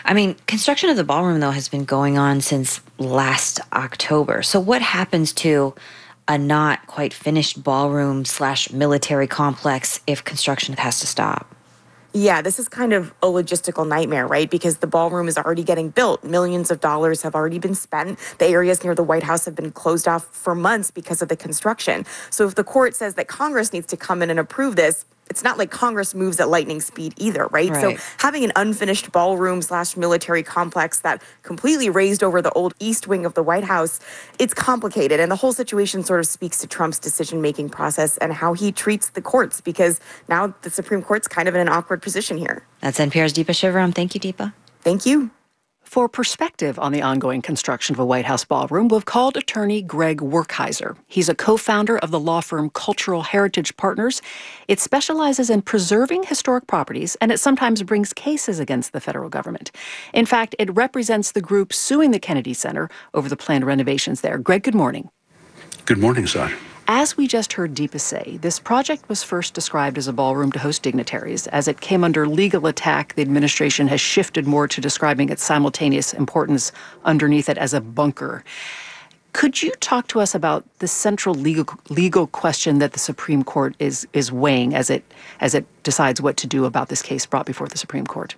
I mean, construction of the ballroom, though, has been going on since last October. So what happens to a not quite finished ballroom / military complex if construction has to stop? Yeah, this is kind of a logistical nightmare, right? Because the ballroom is already getting built. Millions of dollars have already been spent. The areas near the White House have been closed off for months because of the construction. So if the court says that Congress needs to come in and approve this, it's not like Congress moves at lightning speed either, right? So Right. having an unfinished ballroom / military complex that completely raised over the old East Wing of the White House, it's complicated. And the whole situation sort of speaks to Trump's decision-making process and how he treats the courts, because now the Supreme Court's kind of in an awkward position here. That's NPR's Deepa Shivaram. Thank you, Deepa. Thank you. For perspective on the ongoing construction of a White House ballroom, we've called attorney Greg Werkheiser. He's a co-founder of the law firm Cultural Heritage Partners. It specializes in preserving historic properties, and it sometimes brings cases against the federal government. In fact, it represents the group suing the Kennedy Center over the planned renovations there. Greg, good morning. Good morning, Zahra. As we just heard Deepa say, this project was first described as a ballroom to host dignitaries. As it came under legal attack, the administration has shifted more to describing its simultaneous importance underneath it as a bunker. Could you talk to us about the central legal question that the Supreme Court is weighing as it decides what to do about this case brought before the Supreme Court?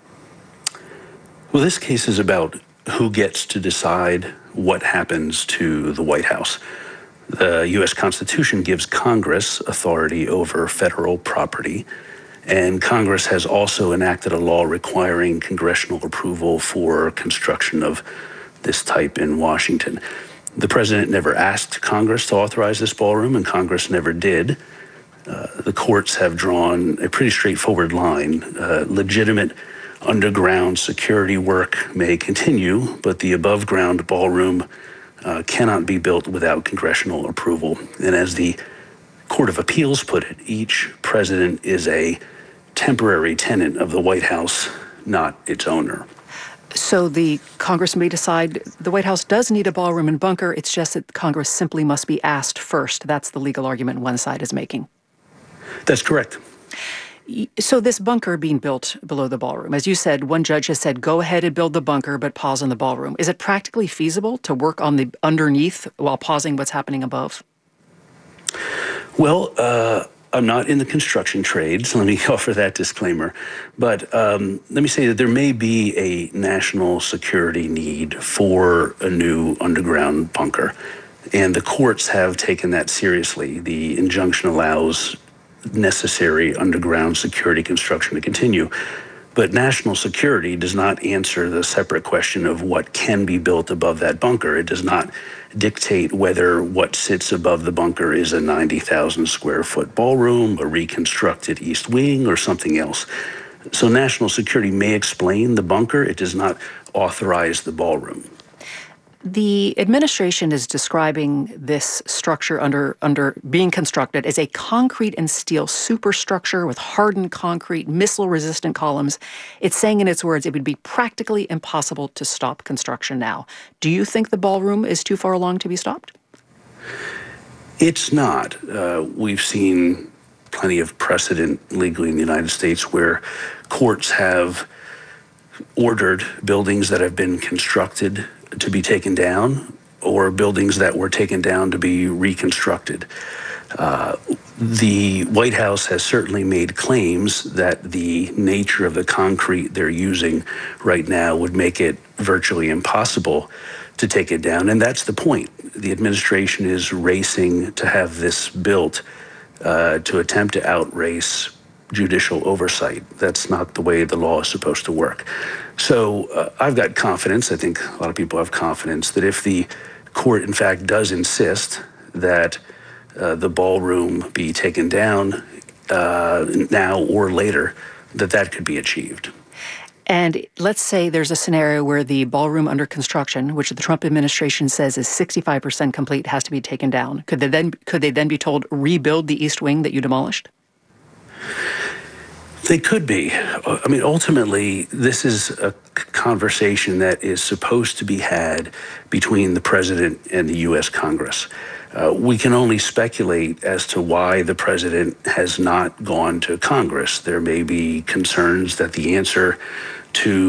Well, this case is about who gets to decide what happens to the White House. The U.S. Constitution gives Congress authority over federal property, and Congress has also enacted a law requiring congressional approval for construction of this type in Washington. The president never asked Congress to authorize this ballroom, and Congress never did. The courts have drawn a pretty straightforward line. Legitimate underground security work may continue, but the above-ground ballroom cannot be built without congressional approval. And as the Court of Appeals put it, each president is a temporary tenant of the White House, not its owner. So the Congress may decide the White House does need a ballroom and bunker. It's just that Congress simply must be asked first. That's the legal argument one side is making. That's correct. So this bunker being built below the ballroom, as you said, one judge has said, go ahead and build the bunker, but pause on the ballroom. Is it practically feasible to work on the underneath while pausing what's happening above? Well, I'm not in the construction trade, so let me offer that disclaimer. But let me say that there may be a national security need for a new underground bunker, and the courts have taken that seriously. The injunction allows necessary underground security construction to continue. But national security does not answer the separate question of what can be built above that bunker. It does not dictate whether what sits above the bunker is a 90,000 square foot ballroom, a reconstructed East Wing, or something else. So national security may explain the bunker. It does not authorize the ballroom. The administration is describing this structure under being constructed as a concrete and steel superstructure with hardened concrete, missile-resistant columns. It's saying in its words it would be practically impossible to stop construction now. Do you think the ballroom is too far along to be stopped? It's not. We've seen plenty of precedent legally in the United States where courts have ordered buildings that have been constructed to be taken down, or buildings that were taken down to be reconstructed. The White House has certainly made claims that the nature of the concrete they're using right now would make it virtually impossible to take it down, and that's the point. The administration is racing to have this built to attempt to outrace judicial oversight. That's not the way the law is supposed to work. So I've got confidence, I think a lot of people have confidence, that if the court in fact does insist that the ballroom be taken down now or later, that could be achieved. And let's say there's a scenario where the ballroom under construction, which the Trump administration says is 65% complete, has to be taken down. Could they then be told, rebuild the East Wing that you demolished? They could be. I mean, ultimately, this is a conversation that is supposed to be had between the president and the U.S. Congress. We can only speculate as to why the president has not gone to Congress. There may be concerns that the answer to